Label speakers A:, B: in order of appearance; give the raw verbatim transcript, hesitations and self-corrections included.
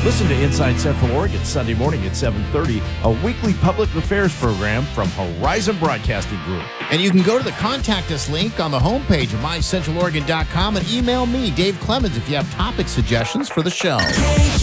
A: Listen to Inside Central Oregon Sunday morning at seven thirty, a weekly public affairs program from Horizon Broadcasting Group.
B: And you can go to the Contact Us link on the homepage of my central oregon dot com and email me, Dave Clemens, if you have topic suggestions for the show.